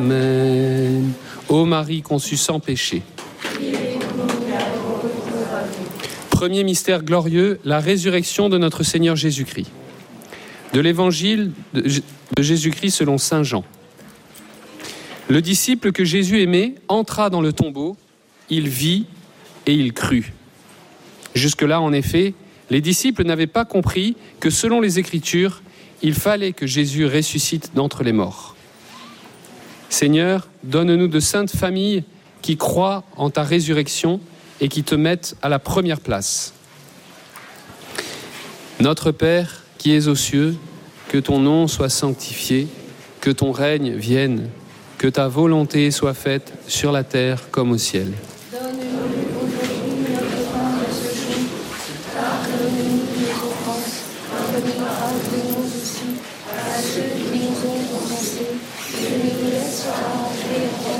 Amen. Ô Marie conçue sans péché. Premier mystère glorieux, la résurrection de notre Seigneur Jésus-Christ. De l'évangile de Jésus-Christ selon saint Jean. Le disciple que Jésus aimait entra dans le tombeau, il vit et il crut. Jusque-là, en effet, les disciples n'avaient pas compris que selon les Écritures, il fallait que Jésus ressuscite d'entre les morts. Seigneur, donne-nous de saintes familles qui croient en ta résurrection et qui te mettent à la première place. Notre Père, qui es aux cieux, que ton nom soit sanctifié, que ton règne vienne, que ta volonté soit faite sur la terre comme au ciel.